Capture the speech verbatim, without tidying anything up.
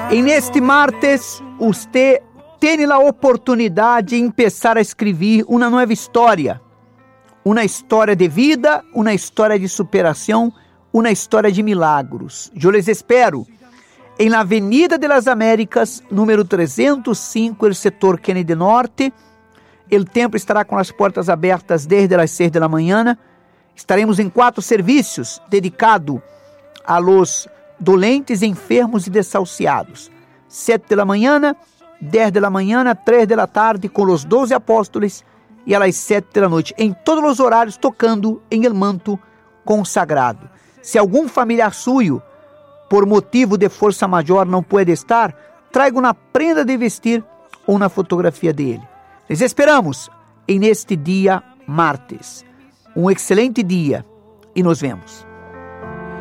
En este martes, usted tiene la oportunidad de empezar a escribir una nueva historia. Una historia de vida, una historia de superação, uma história de milagros. Eu les espero em la Avenida de las Américas, número trezentos e cinco, el setor Kennedy Norte. O templo estará com as portas abertas desde as seis da manhã. Estaremos em quatro serviços dedicados a los dolentes, enfermos e desahuciados. Sete da manhã, dez da manhã, três da tarde, com os doze apóstolos, e às sete da noite, em todos os horários, tocando em el manto consagrado. Se algum familiar suyo, por motivo de força maior, não pode estar, traga uma prenda de vestir ou uma fotografia dele. Les esperamos em este dia martes. Um excelente dia e nos vemos.